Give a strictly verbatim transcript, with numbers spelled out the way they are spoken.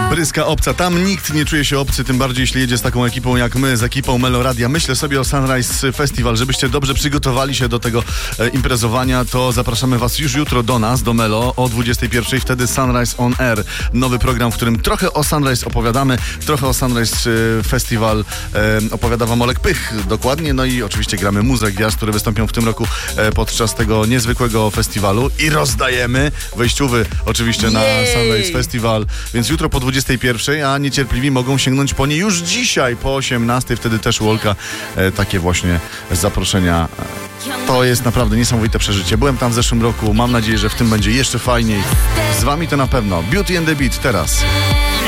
Bryska obca. Tam nikt nie czuje się obcy, tym bardziej jeśli jedzie z taką ekipą jak my, z ekipą Meloradia. Myślę sobie o Sunrise Festival. Żebyście dobrze przygotowali się do tego e, imprezowania, to zapraszamy was już jutro do nas, do Melo o dwudziestej pierwszej. Wtedy Sunrise on Air. Nowy program, w którym trochę o Sunrise opowiadamy, trochę o Sunrise e, Festival e, opowiada wam Olek Pych dokładnie. No i oczywiście gramy muzę gwiazd, które wystąpią w tym roku e, podczas tego niezwykłego festiwalu i rozdajemy wejściówy oczywiście na Sunrise Festival. Więc jutro po dwudziestej pierwszej, a niecierpliwi mogą sięgnąć po nie już dzisiaj po osiemnastej. Wtedy też u Olka e, takie właśnie zaproszenia. To jest naprawdę niesamowite przeżycie. Byłem tam w zeszłym roku. Mam nadzieję, że w tym będzie jeszcze fajniej. Z wami to na pewno. Beauty and the Beat teraz.